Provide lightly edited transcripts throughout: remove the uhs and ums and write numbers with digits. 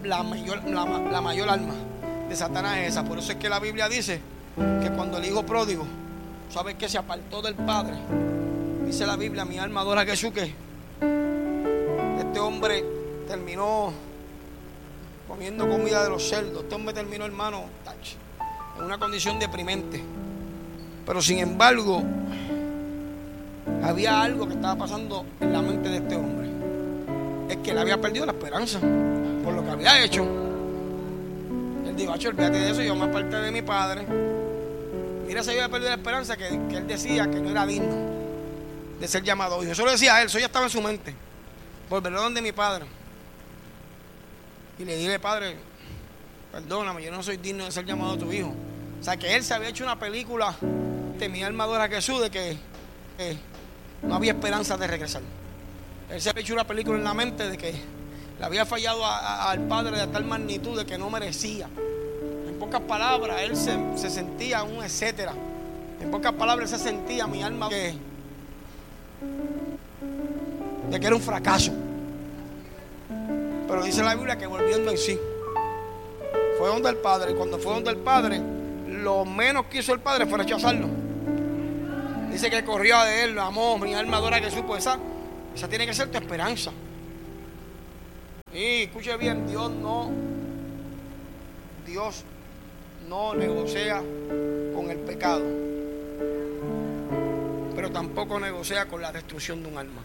la mayor alma de Satanás es esa. Por eso es que la Biblia dice que cuando el hijo pródigo, ¿sabes qué? Se apartó del padre. Dice la Biblia: mi alma adora a Jesús, que este hombre terminó comiendo comida de los cerdos. Este hombre terminó, hermano, en una condición deprimente. Pero sin embargo, había algo que estaba pasando en la mente de este hombre. Es que él había perdido la esperanza por lo que había hecho. Él dijo: olvídate de eso, yo me aparté de mi padre. Mira, se había perdido la esperanza que él decía que no era digno de ser llamado hijo. Eso lo decía él, eso ya estaba en su mente. Volveré donde mi padre y le dije: padre, perdóname, yo no soy digno de ser llamado tu hijo. O sea, que él se había hecho una película de mi alma adora a Jesús, de que no había esperanza de regresar. Él se había hecho una película en la mente de que le había fallado al padre de tal magnitud de que no merecía. En pocas palabras, él se sentía un etcétera. En pocas palabras, se sentía mi alma de que era un fracaso. Pero dice la Biblia que volviendo en sí, fue donde el padre. Y cuando fue donde el padre, lo menos que hizo el padre fue rechazarlo. Dice que corrió de él, lo amó. Mi alma adora a Jesús. Pues esa tiene que ser tu esperanza. Y escuche bien, Dios no negocia con el pecado, pero tampoco negocia con la destrucción de un alma.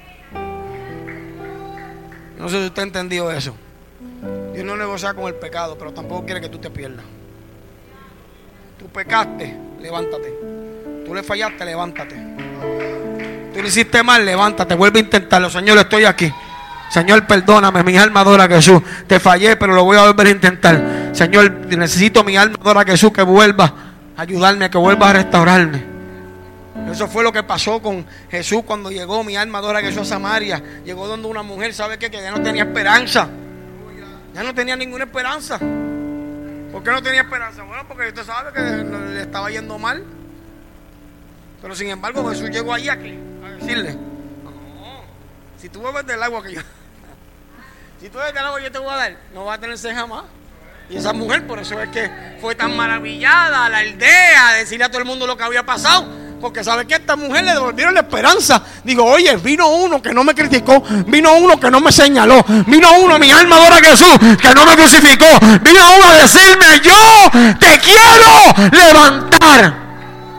No sé si usted ha entendido eso. Dios no negocia con el pecado, pero tampoco quiere que tú te pierdas. Tú pecaste, levántate. Tú le fallaste, levántate. Tú le hiciste mal, levántate, vuelve a intentarlo. Señor, estoy aquí. Señor, perdóname, mi alma adora a Jesús. Te fallé, pero lo voy a volver a intentar. Señor, necesito mi alma adora a Jesús, que vuelva a ayudarme, que vuelva a restaurarme. Eso fue lo que pasó con Jesús cuando llegó. Mi alma adora a Jesús a Samaria. Llegó donde una mujer, ¿sabe qué? Que ya no tenía esperanza. Ya no tenía ninguna esperanza. ¿Por qué no tenía esperanza? Bueno, porque usted sabe que le estaba yendo mal. Pero sin embargo, Jesús llegó allí a decirle: no, si tú bebes del agua que yo, si tú bebes del agua que yo te voy a dar, no vas a tener sed jamás. Y esa mujer, por eso es que fue tan maravillada a la aldea a decirle a todo el mundo lo que había pasado. Porque sabe que a esta mujer le devolvieron la esperanza. Digo: oye, vino uno que no me criticó, vino uno que no me señaló, vino uno, mi alma adora a Jesús, que no me crucificó, vino uno a decirme: yo te quiero levantar.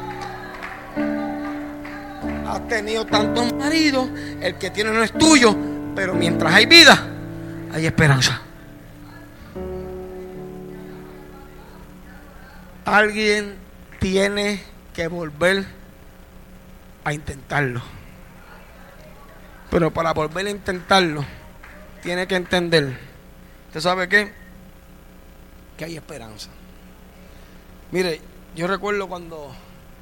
Has tenido tantos maridos, el que tiene no es tuyo, pero mientras hay vida, hay esperanza. Alguien tiene que volver a intentarlo. Pero para volver a intentarlo, tiene que entender, ¿usted sabe qué? Que hay esperanza. Mire, yo recuerdo cuando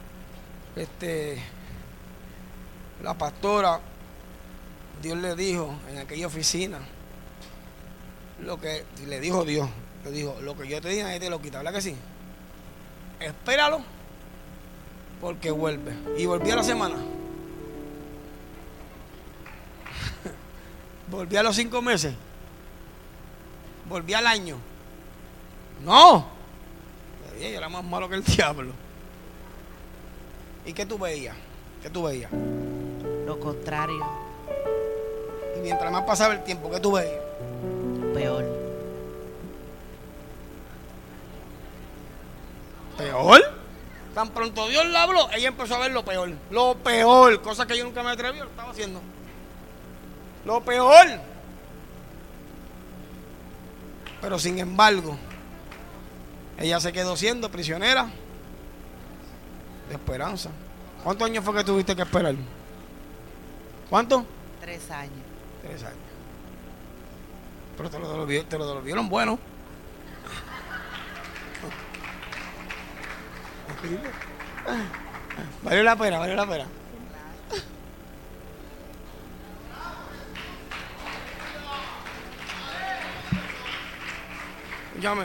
la pastora, Dios le dijo en aquella oficina, lo que le dijo Dios, le dijo: lo que yo te dije, nadie te lo quita, ¿verdad que sí? Espéralo, porque vuelve. Y volví a la semana. Volví a los 5 meses. Volví al año. No. Yo era más malo que el diablo. ¿Y qué tú veías? ¿Qué tú veías? Lo contrario. Y mientras más pasaba el tiempo, ¿qué tú veías? Peor. ¿Peor? Tan pronto Dios le habló, ella empezó a ver lo peor. Lo peor, cosa que yo nunca me atreví, lo estaba haciendo. Lo peor. Pero sin embargo, ella se quedó siendo prisionera de esperanza. ¿Cuántos años fue que tuviste que esperar? ¿Cuánto? 3 años. 3 años. Pero te lo devolvieron bueno. Valió la pena, valió la pena. Escúchame.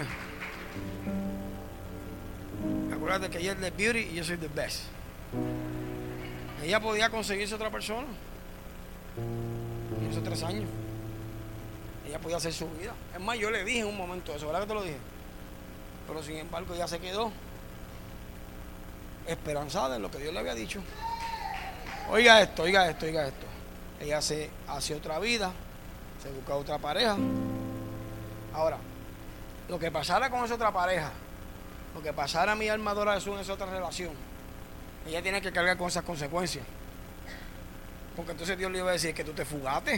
Acuérdate que ella es the beauty y yo soy the best. Ella podía conseguirse otra persona en esos 3 años. ella podía hacer su vida. Es más, yo le dije en un momento eso, ¿verdad que te lo dije? Pero sin embargo ella se quedó esperanzada en lo que Dios le había dicho. Oiga esto. Ella se hace otra vida, se busca otra pareja. Ahora, lo que pasara con esa otra pareja, lo que pasara a mi alma adora Jesús en esa otra relación, ella tiene que cargar con esas consecuencias. Porque entonces Dios le iba a decir que tú te fugaste.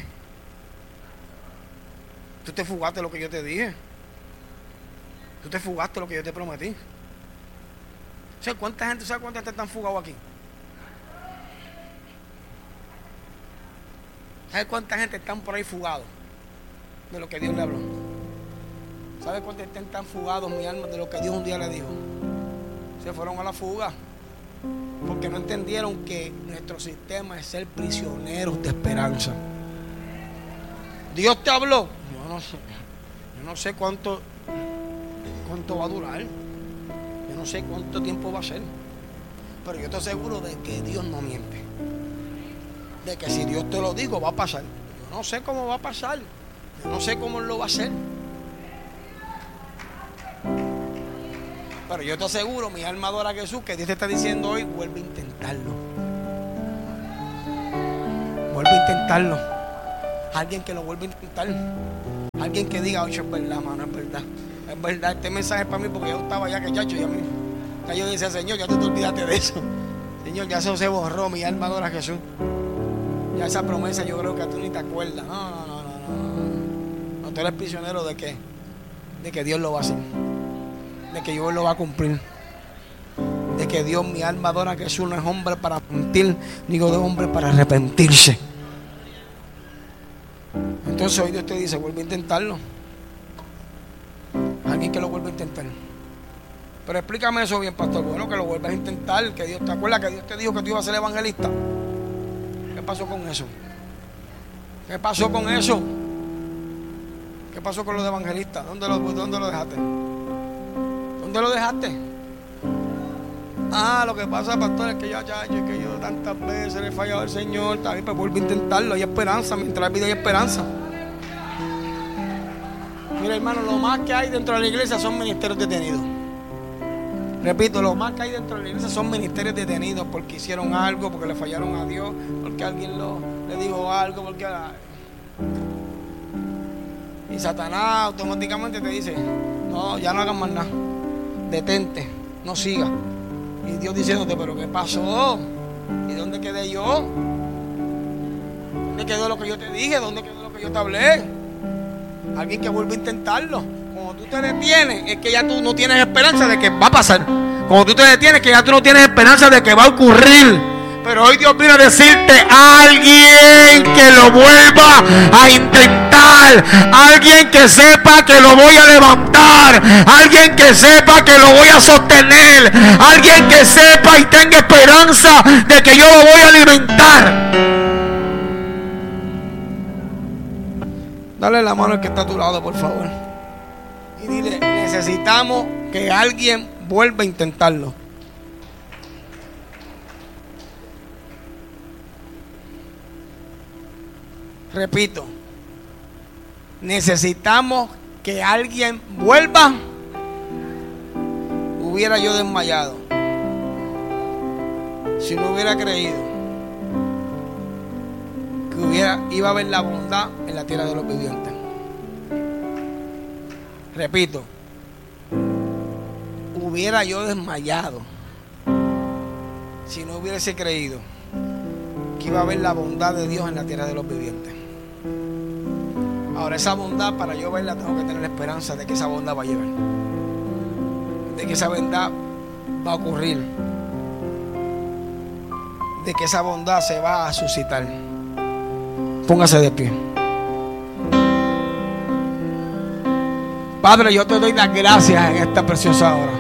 Tú te fugaste lo que yo te dije. Tú te fugaste lo que yo te prometí. ¿Sabes cuánta gente están fugados aquí? ¿Sabes cuánta gente están por ahí fugados de lo que Dios le habló? ¿Sabes cuántos están fugados, mi alma, de lo que Dios un día le dijo? Se fueron a la fuga porque no entendieron que nuestro sistema es ser prisioneros de esperanza. Dios te habló. Yo no sé cuánto va a durar. Yo no sé cuánto tiempo va a ser. Pero yo estoy seguro de que Dios no miente. De que si Dios te lo dijo, va a pasar. Yo no sé cómo va a pasar. Yo no sé cómo Él lo va a hacer. Pero yo te aseguro, mi alma adora a Jesús, que Dios te está diciendo hoy, vuelve a intentarlo. Vuelve a intentarlo. Alguien que lo vuelva a intentar. Alguien que diga, oye, es verdad, mano, es verdad. Es verdad, este mensaje es para mí porque yo estaba ya que chacho, ya yo decía, Señor, ya tú te olvidaste de eso. Señor, ya eso se borró, mi alma adora a Jesús. Ya esa promesa yo creo que tú ni te acuerdas. No, tú eres prisionero de qué? De que Dios lo va a hacer. De que Dios lo va a cumplir. De que Dios, mi alma adora a Jesús, no es hombre para mentir, ni de hombre para arrepentirse. Entonces hoy Dios te dice, vuelve a intentarlo. Alguien que lo vuelva a intentar. Pero explícame eso bien, pastor. Bueno, que lo vuelvas a intentar. Que Dios, ¿te acuerdas que Dios te dijo que tú ibas a ser evangelista? ¿Qué pasó con eso? ¿Qué pasó con eso? ¿Qué pasó con los de evangelistas? ¿Dónde lo dejaste? ¿Dónde lo dejaste? Lo que pasa, pastor, es que yo tantas veces le he fallado al Señor. También pues vuelve a intentarlo. Hay esperanza, mientras hay vida hay esperanza. Mira, hermano, lo más que hay dentro de la iglesia son ministerios detenidos. Repito, lo más que hay dentro de la iglesia son ministerios detenidos porque hicieron algo, porque le fallaron a Dios, porque alguien le dijo algo, porque... Y Satanás automáticamente te dice, no, ya no hagas más nada, detente, no sigas. Y Dios diciéndote, pero ¿qué pasó? ¿Y dónde quedé yo? ¿Dónde quedó lo que yo te dije? ¿Dónde quedó lo que yo te hablé? Alguien que vuelva a intentarlo. Cuando tú te detienes, es que ya tú no tienes esperanza de que va a pasar. Cuando tú te detienes, que ya tú no tienes esperanza de que va a ocurrir. Pero hoy Dios viene a decirte, alguien que lo vuelva a intentar, alguien que sepa que lo voy a levantar, alguien que sepa que lo voy a sostener, alguien que sepa y tenga esperanza de que yo lo voy a alimentar. Dale la mano al que está a tu lado, por favor. Y dile, necesitamos que alguien vuelva a intentarlo. Repito, necesitamos que alguien vuelva. Hubiera yo desmayado si no hubiera creído que iba a haber la bondad en la tierra de los vivientes. Repito, hubiera yo desmayado si no hubiese creído que iba a haber la bondad de Dios en la tierra de los vivientes. Ahora, esa bondad, para yo verla, tengo que tener la esperanza de que esa bondad va a llegar, de que esa bondad va a ocurrir, de que esa bondad se va a suscitar. Póngase de pie. Padre, yo te doy las gracias en esta preciosa hora,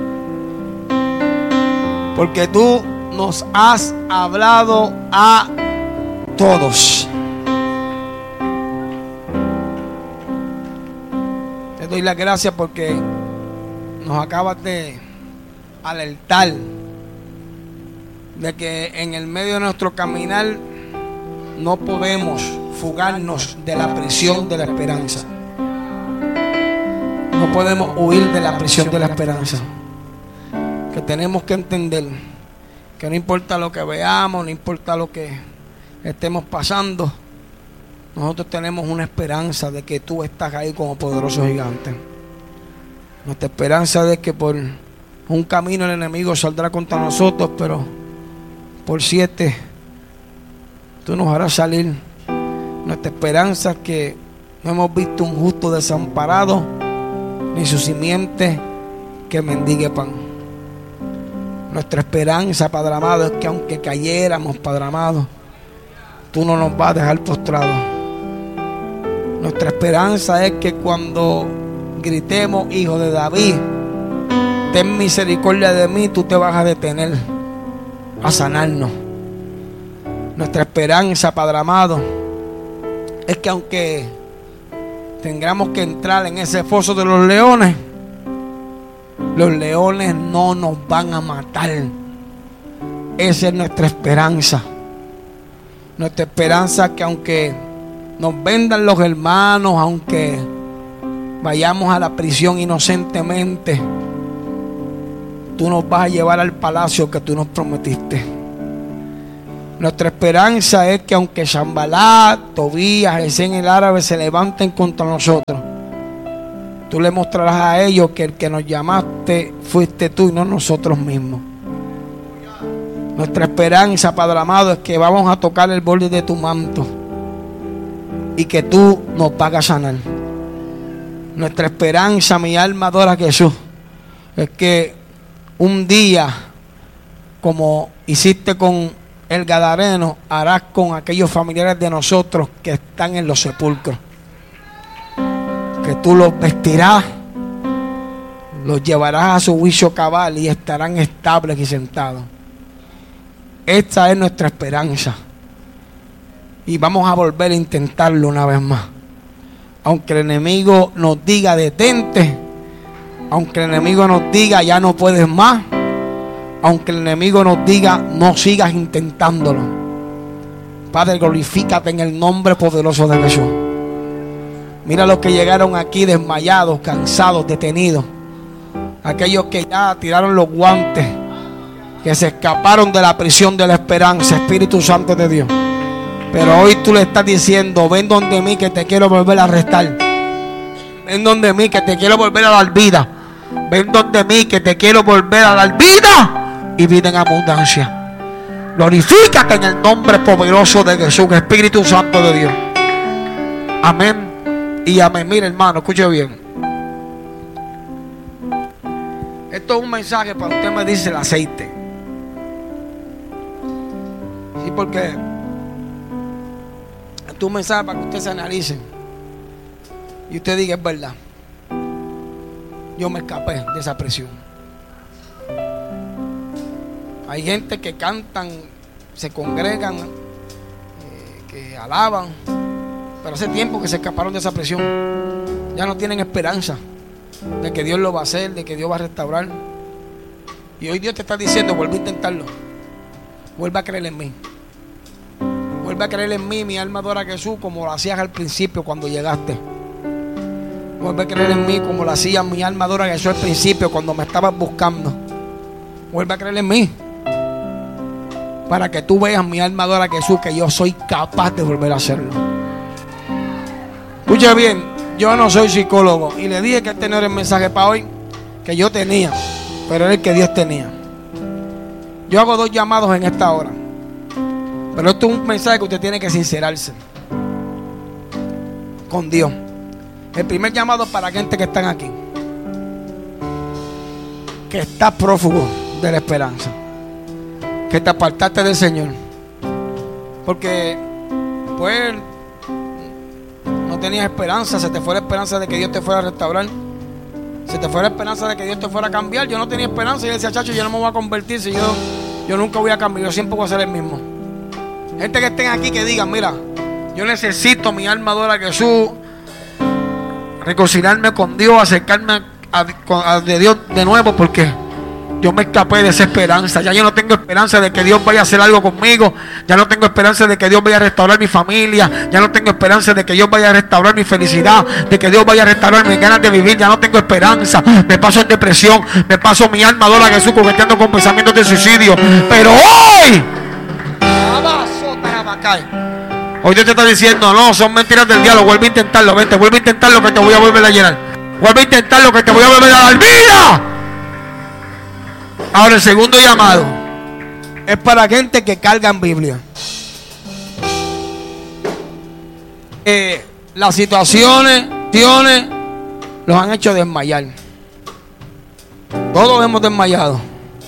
porque tú nos has hablado a todos. Te doy las gracias porque nos acabas de alertar de que en el medio de nuestro caminar no podemos fugarnos de la prisión de la esperanza. No podemos huir de la prisión de la esperanza. Que tenemos que entender que no importa lo que veamos, no importa lo que estemos pasando, nosotros tenemos una esperanza de que tú estás ahí como poderoso gigante. Nuestra esperanza de que por un camino el enemigo saldrá contra nosotros, pero por 7 tú nos harás salir. Nuestra esperanza es que no hemos visto un justo desamparado, ni su simiente que mendigue pan. Nuestra esperanza, Padre amado, es que aunque cayéramos, Padre amado, tú no nos vas a dejar postrados. Nuestra esperanza es que cuando gritemos, hijo de David, ten misericordia de mí, tú te vas a detener a sanarnos. Nuestra esperanza, Padre amado, es que aunque tengamos que entrar en ese foso de los leones no nos van a matar. Esa es nuestra esperanza. Nuestra esperanza es que aunque nos vendan los hermanos, aunque vayamos a la prisión inocentemente, tú nos vas a llevar al palacio que tú nos prometiste. Nuestra esperanza es que aunque Sanbalat, Tobías, Gesem el árabe se levanten contra nosotros, tú le mostrarás a ellos que el que nos llamaste fuiste tú y no nosotros mismos. Nuestra esperanza, Padre amado, es que vamos a tocar el borde de tu manto y que tú nos vas a sanar. Nuestra esperanza, mi alma adora a Jesús, es que un día, como hiciste con el Gadareno, harás con aquellos familiares de nosotros que están en los sepulcros. Que tú los vestirás, los llevarás a su juicio cabal y estarán estables y sentados. Esta es nuestra esperanza. Y vamos a volver a intentarlo una vez más. Aunque el enemigo nos diga detente, aunque el enemigo nos diga ya no puedes más, aunque el enemigo nos diga no sigas intentándolo, Padre, glorifícate en el nombre poderoso de Jesús. Mira los que llegaron aquí desmayados, cansados, detenidos, aquellos que ya tiraron los guantes, que se escaparon de la prisión de la esperanza, Espíritu Santo de Dios. Pero hoy tú le estás diciendo: ven donde mí que te quiero volver a restar. Ven donde mí que te quiero volver a dar vida. Ven donde mí que te quiero volver a dar vida y vida en abundancia. Glorifícate en el nombre poderoso de Jesús, Espíritu Santo de Dios. Amén y amén. Mire, hermano, escuche bien. Esto es un mensaje para usted. Me dice el aceite. Sí, porque esto es un mensaje para que usted se analice y usted diga: es verdad, yo me escapé de esa presión. Hay gente que cantan, se congregan, que alaban, pero hace tiempo que se escaparon de esa presión. Ya no tienen esperanza de que Dios lo va a hacer, de que Dios va a restaurar. Y hoy Dios te está diciendo: vuelve a intentarlo. Vuelve a creer en mí. Vuelve a creer en mí, mi alma adora a Jesús, como lo hacías al principio cuando llegaste. Vuelve a creer en mí como lo hacía mi alma adora a Jesús al principio cuando me estabas buscando. Vuelve a creer en mí, para que tú veas, mi alma adora a Jesús, que yo soy capaz de volver a hacerlo. Escucha bien, yo no soy psicólogo y le dije que este no era el mensaje para hoy que yo tenía, pero era el que Dios tenía. Yo hago 2 llamados en esta hora, pero esto es un mensaje que usted tiene que sincerarse con Dios. El primer llamado es para gente que están aquí, que está prófugo de la esperanza, que te apartaste del Señor, porque pues no tenías esperanza, se te fue la esperanza de que Dios te fuera a restaurar, se te fue la esperanza de que Dios te fuera a cambiar. Yo no tenía esperanza y yo decía: chacho, yo no me voy a convertir, si yo nunca voy a cambiar, yo siempre voy a ser el mismo. Gente que estén aquí que digan: mira, yo necesito, mi alma adora a Jesús, reconciliarme con Dios, acercarme a Dios de nuevo, porque Yo me escapé de esa esperanza. Ya yo no tengo esperanza de que Dios vaya a hacer algo conmigo. Ya no tengo esperanza de que Dios vaya a restaurar mi familia. Ya no tengo esperanza de que Dios vaya a restaurar mi felicidad, de que Dios vaya a restaurar mis ganas de vivir. Ya no tengo esperanza. Me paso en depresión. Me paso mi alma adora a Jesús coqueteando con pensamientos de suicidio. Pero hoy Dios te está diciendo: no, son mentiras del diablo. Vuelve a intentarlo. Vente, vuelve a intentarlo que te voy a volver a llenar. Vuelve a intentarlo que te voy a volver a dar vida. Ahora el segundo llamado es para gente que cargan Biblia. Las situaciones los han hecho desmayar. Todos hemos desmayado.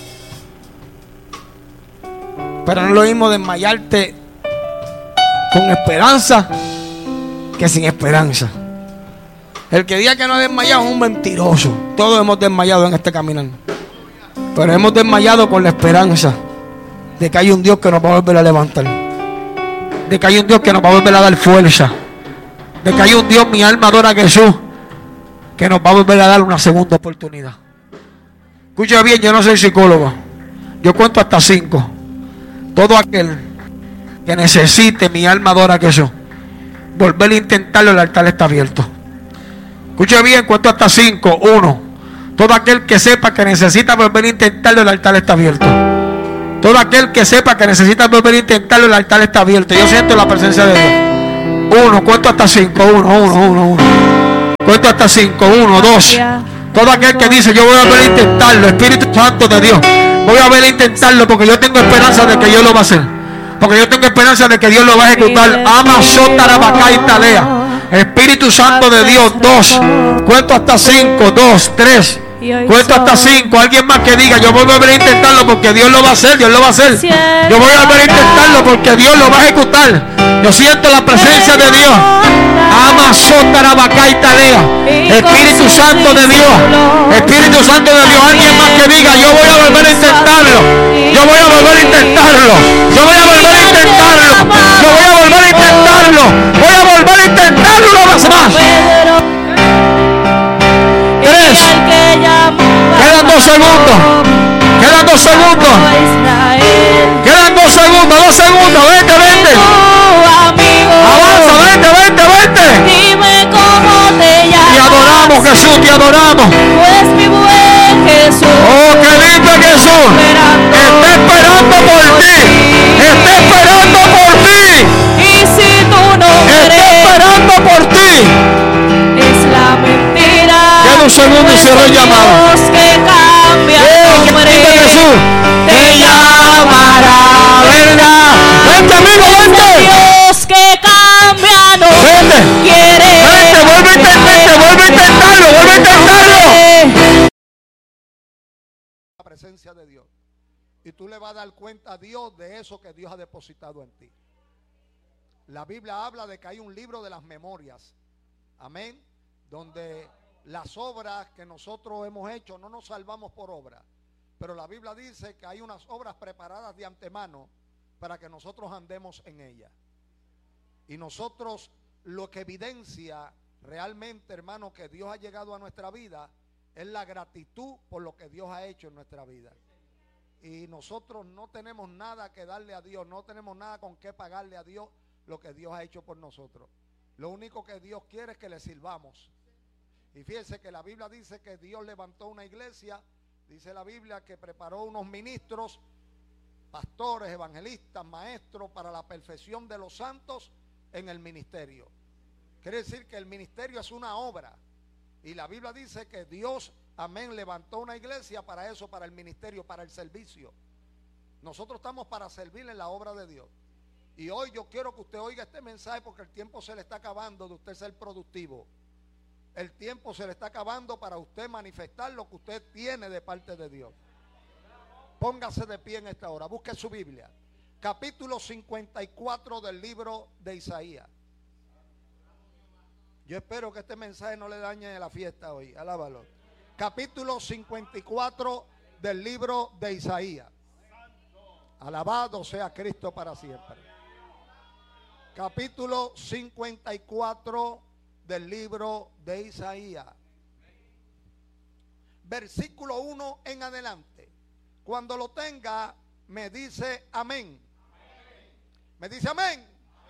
Pero no es lo mismo desmayarte con esperanza que sin esperanza. El que diga que no ha desmayado es un mentiroso. Todos hemos desmayado en este caminar. Pero hemos desmayado con la esperanza de que hay un Dios que nos va a volver a levantar. De que hay un Dios que nos va a volver a dar fuerza. De que hay un Dios, mi alma adora a Jesús, que nos va a volver a dar una segunda oportunidad. Escucha bien, yo no soy psicólogo. Yo cuento hasta 5. Todo aquel que necesite, mi alma adora a Jesús, volver a intentarlo, el altar está abierto. Escucha bien, cuento hasta 5. 1. Todo aquel que sepa que necesita volver a intentarlo, el altar está abierto. Todo aquel que sepa que necesita volver a intentarlo, el altar está abierto. Yo siento la presencia de Dios. 1, cuento hasta 5. 1. Cuento hasta 5. 1, 2. Todo aquel que dice: yo voy a volver a intentarlo, Espíritu Santo de Dios, voy a volver a intentarlo porque yo tengo esperanza de que Dios lo va a hacer. Porque yo tengo esperanza de que Dios lo va a ejecutar. Ama Sotarabacá y Talea. Espíritu Santo de Dios. 2. Cuento hasta 5. 2, 3. Cuento hasta 5. Alguien más que diga: yo voy a volver a intentarlo porque Dios lo va a hacer. Dios lo va a hacer. Yo voy a volver a intentarlo porque Dios lo va a ejecutar. Yo siento la presencia de Dios. Ama Sotarabacá y Talea. Espíritu Santo de Dios. Espíritu Santo de Dios. Alguien más que diga: yo voy a volver a intentarlo. Yo voy a volver a intentarlo. Yo voy a volver a intentarlo. Yo voy a volver a intentarlo. Voy a volver a intentarlo una vez más. 3. Quedan 2 segundos. Quedan 2 segundos. Quedan 2 segundos. 2 segundos. Vente. Avanza, vente. Dime cómo te llamas. Te adoramos, Jesús, te adoramos. Pues mi buen Jesús. Oh, qué lindo es Jesús. Está esperando por ti. Está esperando por ti. Y si tú no Está crees, esperando por ti. es la mentira. Queda un segundo y cierro el llamado. Dios que cambia Oh, qué nombre, lindo es Jesús. te llamará ¿Verdad? Vente, amigo, vente. Dios que cambia nombre. Vente. Quiere. Vente, vuelve a intentarlo. La presencia de Dios. Y tú le vas a dar cuenta a Dios de eso que Dios ha depositado en ti. La Biblia habla de que hay un libro de las memorias. Amén. Donde las obras que nosotros hemos hecho no nos salvamos por obra. Pero la Biblia dice que hay unas obras preparadas de antemano para que nosotros andemos en ellas. Y nosotros, lo que evidencia realmente, hermano, que Dios ha llegado a nuestra vida, es la gratitud por lo que Dios ha hecho en nuestra vida. Y nosotros no tenemos nada que darle a Dios, no tenemos nada con qué pagarle a Dios lo que Dios ha hecho por nosotros. Lo único que Dios quiere es que le sirvamos. Y fíjense que la Biblia dice que Dios levantó una iglesia. Dice la Biblia que preparó unos ministros, pastores, evangelistas, maestros para la perfección de los santos en el ministerio. Quiere decir que el ministerio es una obra. Y la Biblia dice que Dios, amén, levantó una iglesia para eso, para el ministerio, para el servicio. Nosotros estamos para servir en la obra de Dios. Y hoy yo quiero que usted oiga este mensaje porque el tiempo se le está acabando de usted ser productivo. El tiempo se le está acabando para usted manifestar lo que usted tiene de parte de Dios. Póngase de pie en esta hora. Busque su Biblia. Capítulo 54 del libro de Isaías. Yo espero que este mensaje no le dañe la fiesta hoy. Alábalo. Capítulo 54 del libro de Isaías. Alabado sea Cristo para siempre. Capítulo 54 del libro de Isaías. Versículo 1 en adelante. Cuando lo tenga, me dice amén. Me dice amén.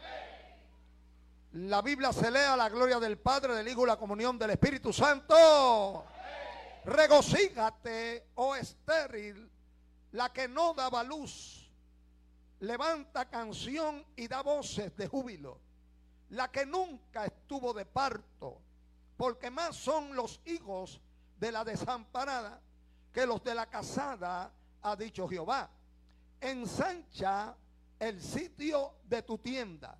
La Biblia se lee a la gloria del Padre, del Hijo y la comunión del Espíritu Santo. Regocíjate, oh estéril, la que no daba luz. Levanta canción y da voces de júbilo. La que nunca estuvo de parto, porque más son los hijos de la desamparada que los de la casada, ha dicho Jehová. Ensancha el sitio de tu tienda.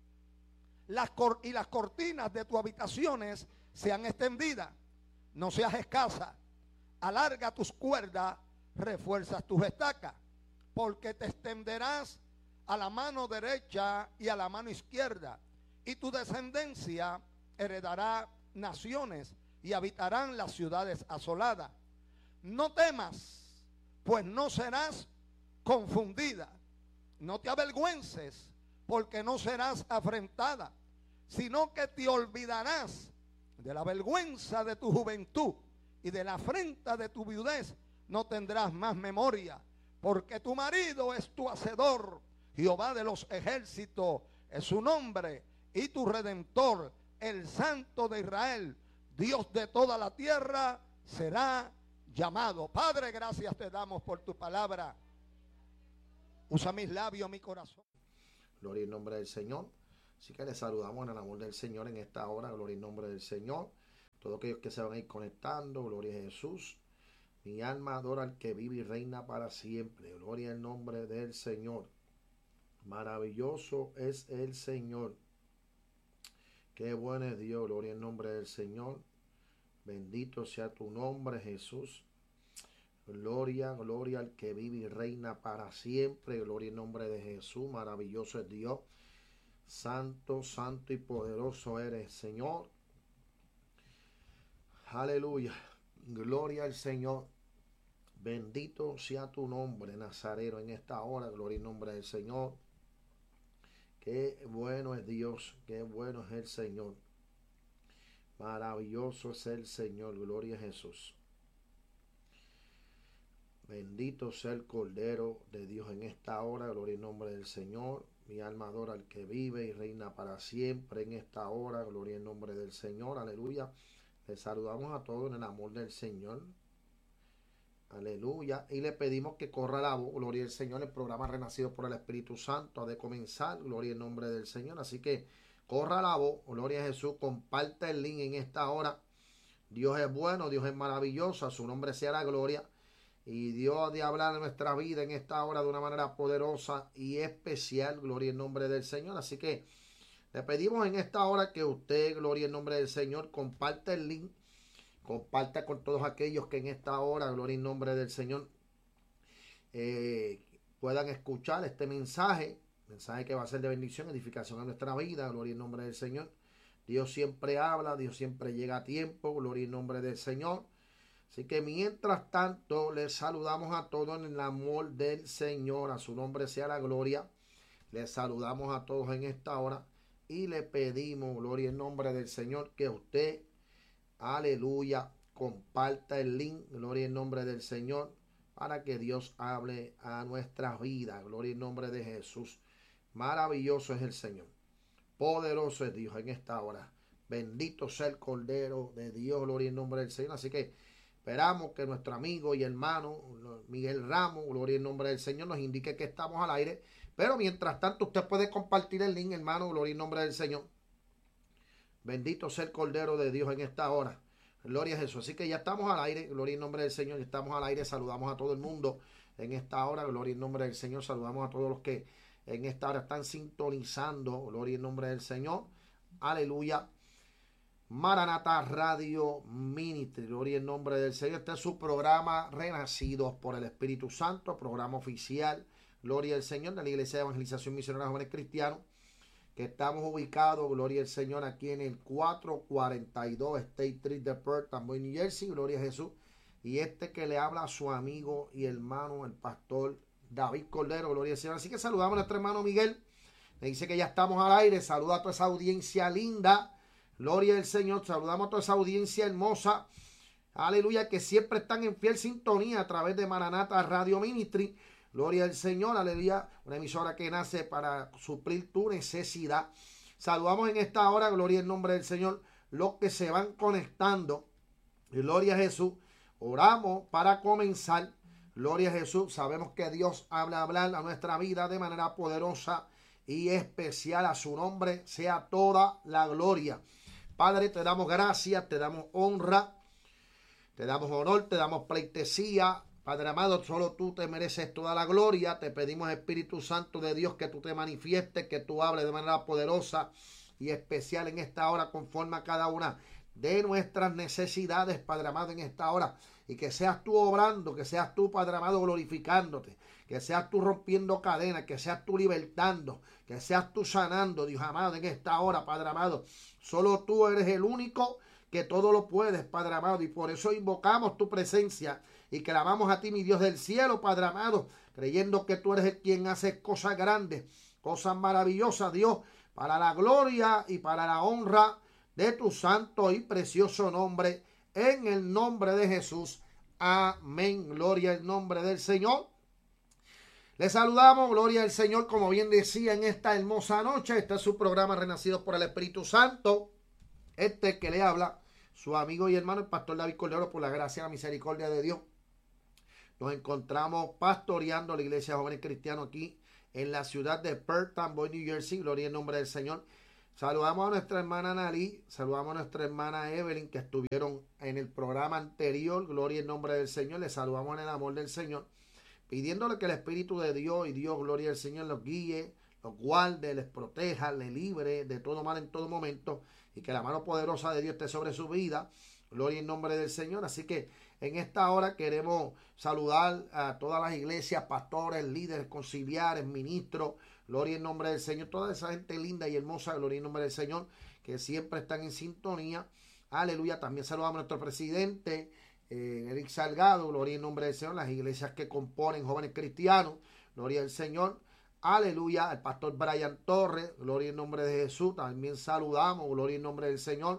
Y las cortinas de tus habitaciones sean extendidas. No seas escasa. Alarga tus cuerdas, refuerzas tus estacas, porque te extenderás a la mano derecha y a la mano izquierda, y tu descendencia heredará naciones y habitarán las ciudades asoladas. No temas, pues no serás confundida. No te avergüences, porque no serás afrentada, sino que te olvidarás de la vergüenza de tu juventud y de la afrenta de tu viudez. No tendrás más memoria, porque tu marido es tu hacedor. Jehová de los ejércitos es su nombre, y tu redentor, el Santo de Israel, Dios de toda la tierra, será llamado. Padre, gracias te damos por tu palabra. Usa mis labios, mi corazón. Gloria en nombre del Señor. Así que les saludamos en el amor del Señor en esta hora. Gloria en nombre del Señor. Todos aquellos que se van a ir conectando. Gloria a Jesús. Mi alma adora al que vive y reina para siempre. Gloria en nombre del Señor. Maravilloso es el Señor. Qué bueno es Dios. Gloria en nombre del Señor. Bendito sea tu nombre, Jesús. Gloria, gloria al que vive y reina para siempre. Gloria en nombre de Jesús. Maravilloso es Dios. Santo, santo y poderoso eres, Señor. Aleluya. Gloria al Señor. Bendito sea tu nombre, Nazareno, en esta hora. Gloria en nombre del Señor. Qué bueno es Dios. Qué bueno es el Señor. Maravilloso es el Señor. Gloria a Jesús. Bendito sea el Cordero de Dios en esta hora. Gloria en nombre del Señor. Mi alma adora al que vive y reina para siempre en esta hora. Gloria en nombre del Señor. Aleluya. Les saludamos a todos en el amor del Señor. Aleluya. Y le pedimos que corra la voz. Gloria al Señor. El programa Renacido por el Espíritu Santo ha de comenzar. Gloria en nombre del Señor. Así que corra la voz. Gloria a Jesús. Comparte el link en esta hora. Dios es bueno. Dios es maravilloso. A su nombre sea la gloria. Y Dios ha de hablar de nuestra vida en esta hora de una manera poderosa y especial. Gloria en nombre del Señor. Así que le pedimos en esta hora que usted, gloria en nombre del Señor, comparte el link. Comparta con todos aquellos que en esta hora, gloria en nombre del Señor, puedan escuchar este mensaje. Mensaje que va a ser de bendición, edificación a nuestra vida. Gloria en nombre del Señor. Dios siempre habla, Dios siempre llega a tiempo. Gloria en nombre del Señor. Así que mientras tanto, les saludamos a todos en el amor del Señor. A su nombre sea la gloria. Les saludamos a todos en esta hora. Y le pedimos, gloria en nombre del Señor, que usted, aleluya, comparta el link, gloria en nombre del Señor, para que Dios hable a nuestras vidas. Gloria en nombre de Jesús. Maravilloso es el Señor. Poderoso es Dios en esta hora. Bendito sea el Cordero de Dios. Gloria en nombre del Señor. Así que esperamos que nuestro amigo y hermano Miguel Ramos, gloria en nombre del Señor, nos indique que estamos al aire. Pero mientras tanto, usted puede compartir el link, hermano, gloria en nombre del Señor. Bendito sea el Cordero de Dios en esta hora. Gloria a Jesús. Así que ya estamos al aire, gloria en nombre del Señor. Ya estamos al aire. Saludamos a todo el mundo en esta hora, gloria en nombre del Señor. Saludamos a todos los que en esta hora están sintonizando, gloria en nombre del Señor. Aleluya. Maranata Radio Ministry, gloria en nombre del Señor. Este es su programa Renacidos por el Espíritu Santo, programa oficial, gloria al Señor, de la Iglesia de Evangelización Misionera Jóvenes Cristianos, que estamos ubicados, gloria al Señor, aquí en el 442 State Street de Perth, Amboy, New Jersey, gloria a Jesús. Y este que le habla a su amigo y hermano, el pastor David Cordero, gloria al Señor. Así que saludamos a nuestro hermano Miguel, le dice que ya estamos al aire. Saluda a toda esa audiencia linda. Gloria al Señor. Saludamos a toda esa audiencia hermosa. aleluya, que siempre están en fiel sintonía a través de Maranata Radio Ministry. Gloria al Señor, aleluya, una emisora que nace para suplir tu necesidad. Saludamos en esta hora, gloria al nombre del Señor, los que se van conectando. Gloria a Jesús. Oramos para comenzar. Gloria a Jesús. Sabemos que Dios habla a nuestra vida de manera poderosa y especial. A su nombre sea toda la gloria. Padre, te damos gracias, te damos honra, te damos honor, te damos pleitesía. Padre amado, solo tú te mereces toda la gloria. Te pedimos, Espíritu Santo de Dios, que tú te manifiestes, que tú hables de manera poderosa y especial en esta hora, conforme a cada una de nuestras necesidades, Padre amado, en esta hora. Y que seas tú obrando, que seas tú, Padre amado, glorificándote, que seas tú rompiendo cadenas, que seas tú libertando, que seas tú sanando, Dios amado, en esta hora, Padre amado. Solo tú eres el único que todo lo puedes, Padre amado, y por eso invocamos tu presencia y clamamos a ti, mi Dios del cielo, Padre amado, creyendo que tú eres el quien hace cosas grandes, cosas maravillosas, Dios, para la gloria y para la honra de tu santo y precioso nombre, en el nombre de Jesús. Amén. Gloria al nombre del Señor. Les saludamos, gloria al Señor, como bien decía, en esta hermosa noche. Este es su programa Renacidos por el Espíritu Santo. Este que le habla, su amigo y hermano, el pastor David Cordero, por la gracia y la misericordia de Dios. Nos encontramos pastoreando la iglesia Jóvenes Cristianos aquí en la ciudad de Perth Amboy, New Jersey. Gloria al nombre del Señor. Saludamos a nuestra hermana Nalí, saludamos a nuestra hermana Evelyn, que estuvieron en el programa anterior. Gloria al nombre del Señor. Les saludamos en el amor del Señor, pidiéndole que el Espíritu de Dios y Dios, gloria al Señor, los guíe, los guarde, les proteja, les libre de todo mal en todo momento, y que la mano poderosa de Dios esté sobre su vida. Gloria al nombre del Señor. Así que en esta hora queremos saludar a todas las iglesias, pastores, líderes, conciliares, ministros. Gloria al nombre del Señor. Toda esa gente linda y hermosa, gloria al nombre del Señor, que siempre están en sintonía. Aleluya. También saludamos a nuestro presidente, Eric Salgado. Gloria al nombre del Señor. Las iglesias que componen Jóvenes Cristianos. Gloria al Señor. Aleluya. Al pastor Brian Torres. Gloria al nombre de Jesús. También saludamos, gloria al nombre del Señor,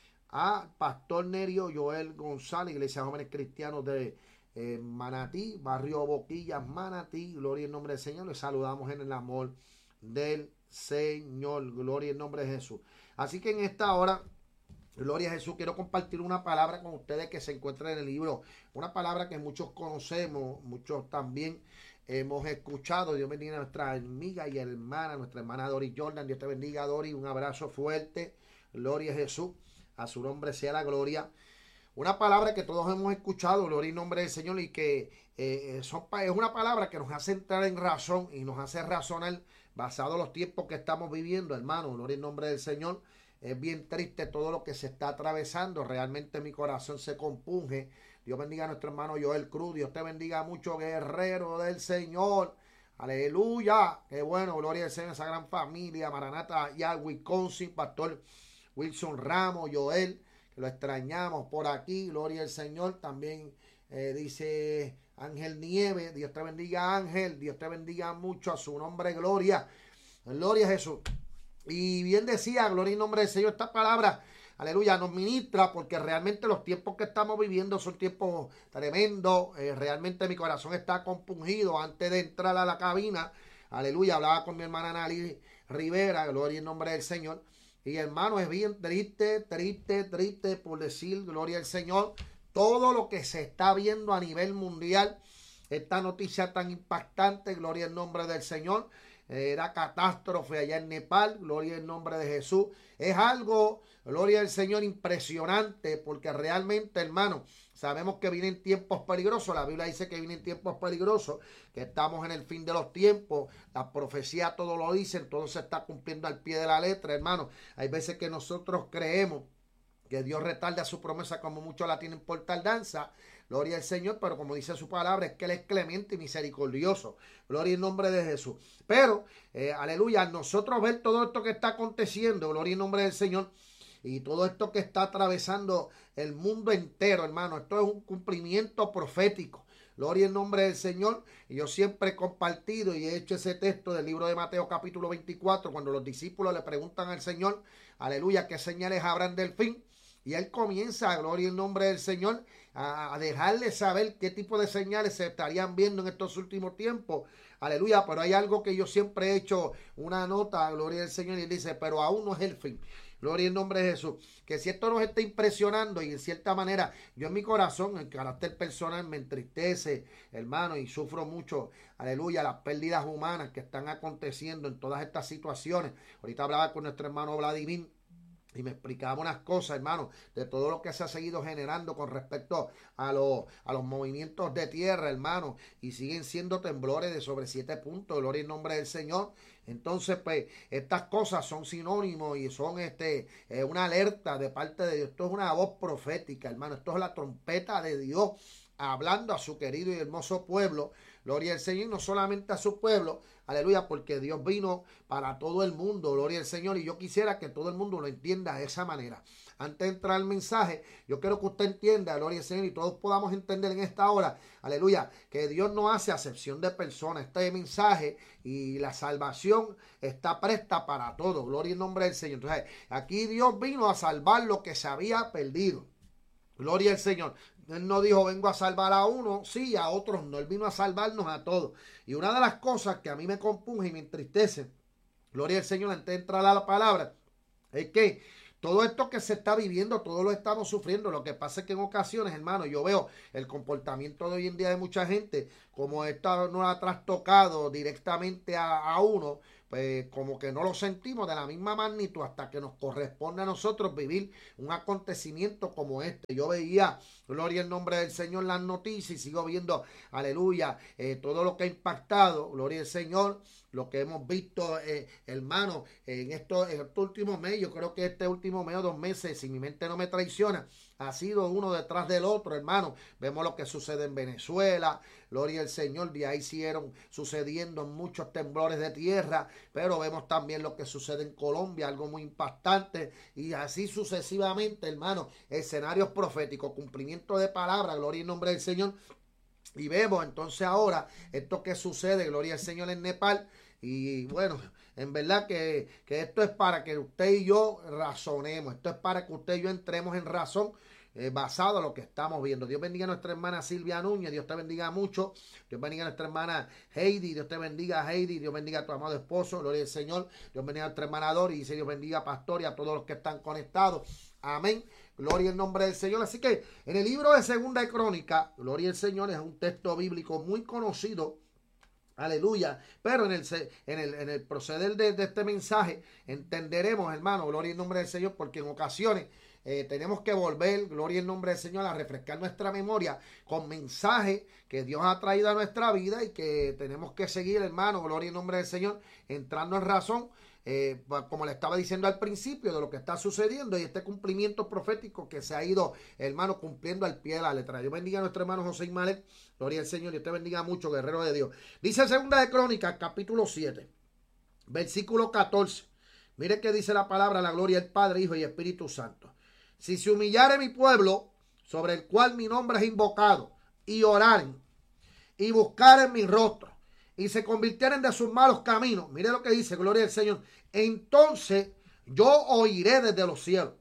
a pastor Nerio Joel González, Iglesia Jóvenes Cristianos de Manatí, barrio Boquillas, Manatí. Gloria al nombre del Señor. Les saludamos en el amor del Señor. Gloria al nombre de Jesús. Así que en esta hora, gloria a Jesús, quiero compartir una palabra con ustedes que se encuentra en el libro. Una palabra que muchos conocemos, muchos también hemos escuchado. Dios bendiga a nuestra amiga y hermana, nuestra hermana Dori Jordan. Dios te bendiga, Dori. Un abrazo fuerte. Gloria a Jesús. A su nombre sea la gloria. Una palabra que todos hemos escuchado, gloria en nombre del Señor, y que es una palabra que nos hace entrar en razón y nos hace razonar basado en los tiempos que estamos viviendo, hermano. Gloria en nombre del Señor. Es bien triste todo lo que se está atravesando. Realmente mi corazón se compunge. Dios bendiga a nuestro hermano Joel Cruz. Dios te bendiga mucho, guerrero del Señor. Aleluya. Qué bueno, gloria al Señor, esa gran familia. Maranata, allá Wisconsin, pastor Wilson Ramos, Joel, que lo extrañamos por aquí. Gloria al Señor. También dice Ángel Nieves. Dios te bendiga, Ángel. Dios te bendiga mucho, a su nombre, gloria. Gloria a Jesús. Y bien decía, gloria en nombre del Señor, esta palabra, aleluya, nos ministra, porque realmente los tiempos que estamos viviendo son tiempos tremendos. Realmente mi corazón está compungido. Antes de entrar a la cabina, aleluya, hablaba con mi hermana Nali Rivera, gloria en nombre del Señor. Y hermano, es bien triste por decir, gloria al Señor, todo lo que se está viendo a nivel mundial. Esta noticia tan impactante, gloria al nombre del Señor. Era catástrofe allá en Nepal, gloria al nombre de Jesús. Es algo, gloria al Señor, impresionante, porque realmente, hermano, sabemos que vienen tiempos peligrosos. La Biblia dice que vienen tiempos peligrosos, que estamos en el fin de los tiempos. La profecía todo lo dicen, todo se está cumpliendo al pie de la letra, hermano. Hay veces que nosotros creemos que Dios retarda su promesa, como muchos la tienen por tardanza. Gloria al Señor, pero como dice su palabra, es que Él es clemente y misericordioso. Gloria en nombre de Jesús. Pero, aleluya, nosotros ver todo esto que está aconteciendo, gloria en nombre del Señor, y todo esto que está atravesando el mundo entero, hermano, esto es un cumplimiento profético. Gloria en nombre del Señor. Y yo siempre he compartido y he hecho ese texto del libro de Mateo capítulo 24, cuando los discípulos le preguntan al Señor, aleluya, ¿qué señales habrán del fin? Y él comienza, gloria al nombre del Señor, a dejarle saber qué tipo de señales se estarían viendo en estos últimos tiempos. Aleluya, pero hay algo que yo siempre he hecho una nota, gloria al Señor, y él dice, pero aún no es el fin. Gloria al nombre de Jesús. Que si esto nos está impresionando y en cierta manera, yo en mi corazón, en carácter personal, me entristece, hermano, y sufro mucho, aleluya, las pérdidas humanas que están aconteciendo en todas estas situaciones. Ahorita hablaba con nuestro hermano Vladimir y me explicaba unas cosas, hermano, de todo lo que se ha seguido generando con respecto a los movimientos de tierra, hermano, y siguen siendo temblores de sobre 7 puntos, gloria en nombre del Señor. Entonces, pues, estas cosas son sinónimos y son una alerta de parte de Dios. Esto es una voz profética, hermano, esto es la trompeta de Dios hablando a su querido y hermoso pueblo. Gloria al Señor, no solamente a su pueblo, aleluya, porque Dios vino para todo el mundo, gloria al Señor, y yo quisiera que todo el mundo lo entienda de esa manera. Antes de entrar al mensaje, yo quiero que usted entienda, gloria al Señor, y todos podamos entender en esta hora, aleluya, que Dios no hace acepción de personas. Este mensaje y la salvación está presta para todos, gloria al nombre del Señor. Entonces, aquí Dios vino a salvar lo que se había perdido. Gloria al Señor. Él no dijo, vengo a salvar a uno, sí, a otros no. Él vino a salvarnos a todos. Y una de las cosas que a mí me compunge y me entristece, gloria al Señor, antes de entrar a la palabra, es que todo esto que se está viviendo, todos lo estamos sufriendo. Lo que pasa es que en ocasiones, hermano, yo veo el comportamiento de hoy en día de mucha gente, como esto no ha trastocado directamente a uno, pues como que no lo sentimos de la misma magnitud hasta que nos corresponde a nosotros vivir un acontecimiento como este. Yo veía, gloria al nombre del Señor, las noticias y sigo viendo, aleluya, todo lo que ha impactado, gloria al Señor, lo que hemos visto, hermano, en estos últimos meses. Yo creo que este último mes o 2 meses, si mi mente no me traiciona, ha sido uno detrás del otro, hermano. Vemos lo que sucede en Venezuela, gloria al Señor, de ahí siguieron sucediendo muchos temblores de tierra, pero vemos también lo que sucede en Colombia, algo muy impactante, y así sucesivamente, hermano, escenarios proféticos, cumplimiento de palabra, gloria en nombre del Señor. Y vemos entonces ahora esto que sucede, gloria al Señor, en Nepal. Y bueno, en verdad que esto es para que usted y yo razonemos, esto es para que usted y yo entremos en razón basado en lo que estamos viendo. Dios bendiga a nuestra hermana Silvia Núñez, Dios te bendiga mucho. Dios bendiga a nuestra hermana Heidi, Dios te bendiga Heidi, Dios bendiga a tu amado esposo, gloria al Señor. Dios bendiga a nuestra hermana Dori, dice Dios bendiga a Pastor y a todos los que están conectados. Amén. Gloria al nombre del Señor. Así que en el libro de Segunda de Crónica, gloria al Señor, es un texto bíblico muy conocido. Aleluya. Pero en el proceder de este mensaje entenderemos, hermano, gloria al nombre del Señor, porque en ocasiones tenemos que volver, gloria al nombre del Señor, a refrescar nuestra memoria con mensajes que Dios ha traído a nuestra vida y que tenemos que seguir, hermano, gloria al nombre del Señor, entrando en razón, como le estaba diciendo al principio, de lo que está sucediendo y este cumplimiento profético que se ha ido, hermano, cumpliendo al pie de la letra. Dios bendiga a nuestro hermano José Ismael, gloria al Señor, Dios te bendiga mucho, guerrero de Dios. Dice Segunda de Crónicas, capítulo 7, versículo 14. Mire que dice la palabra, la gloria del Padre, Hijo y Espíritu Santo. Si se humillare mi pueblo, sobre el cual mi nombre es invocado, y oraren, y buscaren mi rostro, y se convirtieren de sus malos caminos, mire lo que dice, gloria al Señor, entonces yo oiré desde los cielos,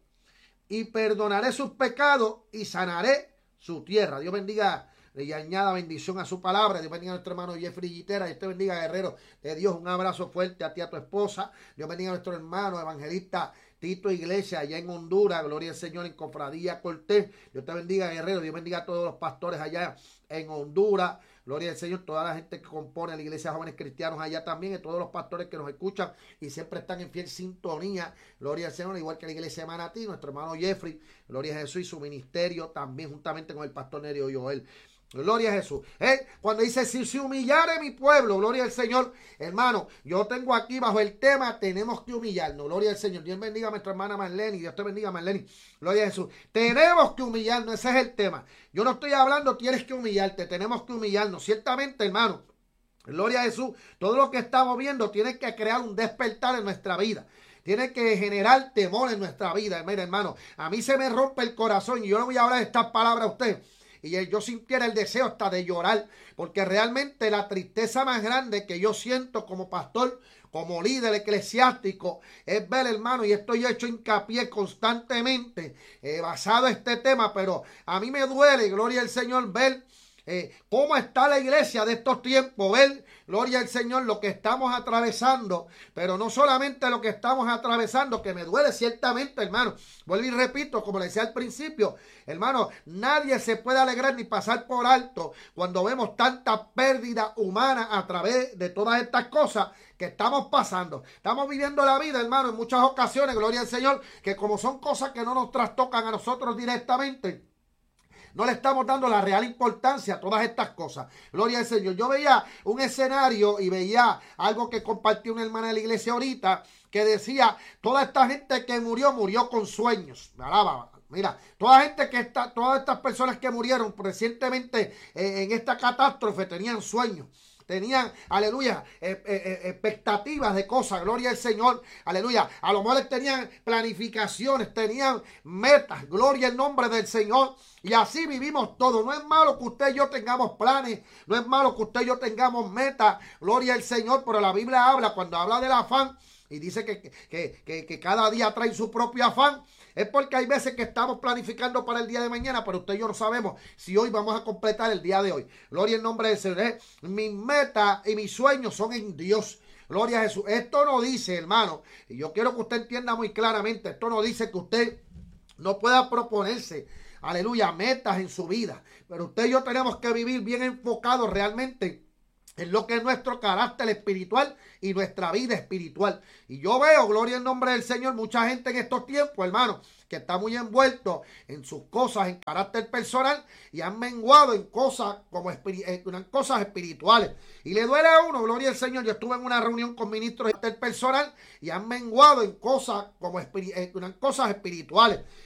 y perdonaré sus pecados, y sanaré su tierra. Dios bendiga y añada bendición a su palabra. Dios bendiga a nuestro hermano Jeffrey Gitera. Dios te bendiga, guerrero de Dios. Un abrazo fuerte a ti, a tu esposa. Dios bendiga a nuestro hermano evangelista Tito Iglesia, allá en Honduras, gloria al Señor, en Cofradía Cortés. Dios te bendiga, guerrero. Dios bendiga a todos los pastores allá en Honduras, gloria al Señor, toda la gente que compone la Iglesia Jóvenes Cristianos allá también, y todos los pastores que nos escuchan y siempre están en fiel sintonía, gloria al Señor, igual que la Iglesia de Manatí, nuestro hermano Jeffrey, gloria a Jesús, y su ministerio también, juntamente con el pastor Nerio Joel. Gloria a Jesús. Cuando dice, si se humillare mi pueblo, gloria al Señor, hermano, yo tengo aquí bajo el tema, tenemos que humillarnos, gloria al Señor. Dios bendiga a nuestra hermana Marlene, Dios te bendiga, Marlene, gloria a Jesús. Tenemos que humillarnos, ese es el tema. Yo no estoy hablando, tienes que humillarte, tenemos que humillarnos, ciertamente, hermano. Gloria a Jesús. Todo lo que estamos viendo tiene que crear un despertar en nuestra vida. Tiene que generar temor en nuestra vida. Mira, hermano, a mí se me rompe el corazón y yo no voy a hablar estas palabras a usted. Y yo sintiera el deseo hasta de llorar, porque realmente la tristeza más grande que yo siento como pastor, como líder eclesiástico, es ver, hermano, y estoy hecho hincapié constantemente basado en este tema, pero a mí me duele, gloria al Señor, ver cómo está la iglesia de estos tiempos, ver, gloria al Señor, lo que estamos atravesando, pero no solamente lo que estamos atravesando, que me duele ciertamente, hermano, vuelvo y repito, como le decía al principio, hermano, nadie se puede alegrar ni pasar por alto cuando vemos tanta pérdida humana a través de todas estas cosas que estamos pasando. Estamos viviendo la vida, hermano, en muchas ocasiones, gloria al Señor, que como son cosas que no nos trastocan a nosotros directamente, no le estamos dando la real importancia a todas estas cosas. Gloria al Señor. Yo veía un escenario y veía algo que compartió una hermana de la iglesia ahorita, que decía, toda esta gente que murió, murió con sueños. Me alaba. Mira, todas estas personas que murieron recientemente en esta catástrofe tenían sueños. Tenían, aleluya, expectativas de cosas, gloria al Señor, aleluya. A lo mejor tenían planificaciones, tenían metas, gloria al nombre del Señor. Y así vivimos todo. No es malo que usted y yo tengamos planes, no es malo que usted y yo tengamos metas, gloria al Señor, pero la Biblia habla, cuando habla del afán, y dice que cada día trae su propio afán. Es porque hay veces que estamos planificando para el día de mañana, pero usted y yo no sabemos si hoy vamos a completar el día de hoy. Gloria al nombre del Señor. Mis metas y mis sueños son en Dios. Gloria a Jesús. Esto no dice, hermano, y yo quiero que usted entienda muy claramente, esto no dice que usted no pueda proponerse, aleluya, metas en su vida. Pero usted y yo tenemos que vivir bien enfocados realmente en lo que es nuestro carácter espiritual y nuestra vida espiritual. Y yo veo, gloria en nombre del Señor, mucha gente en estos tiempos, hermano, que está muy envuelto en sus cosas, en carácter personal, y han menguado en cosas como en cosas espirituales. Y le duele a uno, gloria al Señor. Yo estuve en una reunión con ministros de carácter personal y han menguado en cosas como en cosas espirituales.